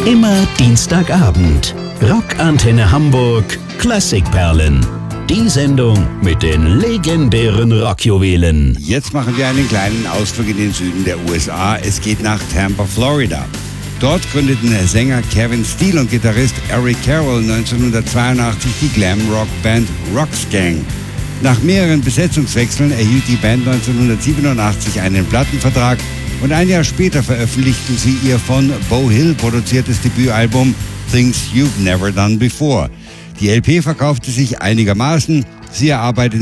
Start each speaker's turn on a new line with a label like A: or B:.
A: Immer Dienstagabend. Rockantenne Hamburg Klassikperlen. Die Sendung mit den legendären Rockjuwelen.
B: Jetzt machen wir einen kleinen Ausflug in den Süden der USA. Es geht nach Tampa, Florida. Dort gründeten Sänger Kevin Steele und Gitarrist Eric Carroll 1982 die Glam-Rock-Band Roxgang. Nach mehreren Besetzungswechseln erhielt die Band 1987 einen Plattenvertrag und ein Jahr später veröffentlichten sie ihr von Beau Hill produziertes Debütalbum Things You've Never Done Before. Die LP verkaufte sich einigermaßen. Sie erarbeiteten